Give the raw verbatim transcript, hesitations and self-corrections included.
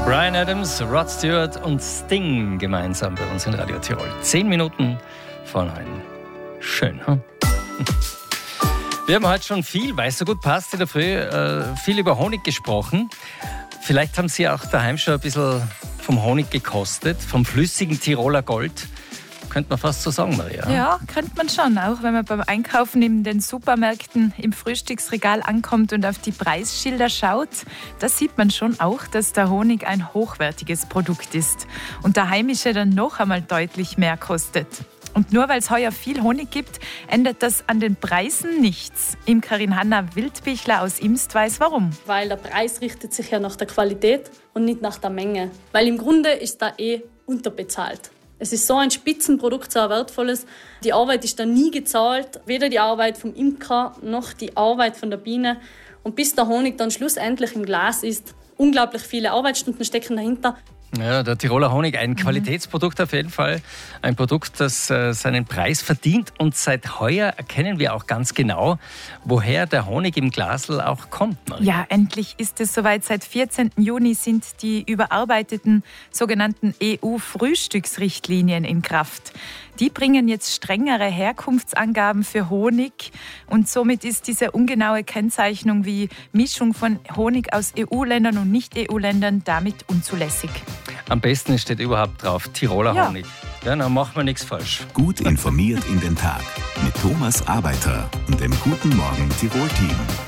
Bryan Adams, Rod Stewart und Sting gemeinsam bei uns in Radio Tirol. Zehn Minuten vor neun. Schön, hm? Wir haben heute schon viel, weil es so gut passt in der Früh, äh, viel über Honig gesprochen. Vielleicht haben Sie auch daheim schon ein bisschen vom Honig gekostet, vom flüssigen Tiroler Gold. Könnte man fast so sagen, Maria. Ja, könnte man schon. Auch wenn man beim Einkaufen in den Supermärkten im Frühstücksregal ankommt und auf die Preisschilder schaut, da sieht man schon auch, dass der Honig ein hochwertiges Produkt ist und der heimische dann noch einmal deutlich mehr kostet. Und nur weil es heuer viel Honig gibt, ändert das an den Preisen nichts. Imkerin Hanna Wildbichler aus Imst weiß warum. Weil der Preis richtet sich ja nach der Qualität und nicht nach der Menge. Weil im Grunde ist da eh unterbezahlt. Es ist so ein Spitzenprodukt, so ein wertvolles. Die Arbeit ist da nie gezahlt. Weder die Arbeit vom Imker noch die Arbeit von der Biene. Und bis der Honig dann schlussendlich im Glas ist, unglaublich viele Arbeitsstunden stecken dahinter. Ja, der Tiroler Honig, ein Qualitätsprodukt auf jeden Fall. Ein Produkt, das äh, seinen Preis verdient. Und seit heuer erkennen wir auch ganz genau, woher der Honig im Glasl auch kommt. Maria. Ja, endlich ist es soweit. Seit vierzehnten Juni sind die überarbeiteten sogenannten E U-Frühstücksrichtlinien in Kraft. Die bringen jetzt strengere Herkunftsangaben für Honig und somit ist diese ungenaue Kennzeichnung wie Mischung von Honig aus E U-Ländern und Nicht-E U-Ländern damit unzulässig. Am besten steht überhaupt drauf Tiroler Ja. Honig. Ja, dann machen wir nichts falsch. Gut informiert in den Tag mit Thomas Arbeiter und dem Guten Morgen Tirol-Team.